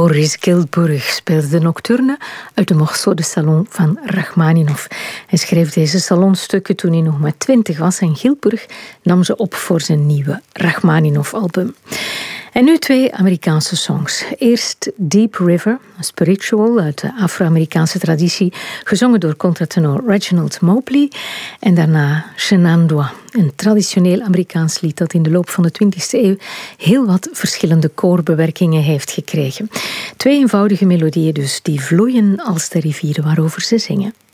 Boris Giltburg speelde de nocturne uit de Morceau de Salon van Rachmaninov. Hij schreef deze salonstukken toen hij nog maar 20 was en Giltburg nam ze op voor zijn nieuwe Rachmaninov-album. En nu 2 Amerikaanse songs. Eerst Deep River, een spiritual uit de Afro-Amerikaanse traditie, gezongen door contratenor Reginald Mobley. En daarna Shenandoah, een traditioneel Amerikaans lied dat in de loop van de 20e eeuw heel wat verschillende koorbewerkingen heeft gekregen. 2 eenvoudige melodieën dus, die vloeien als de rivieren waarover ze zingen.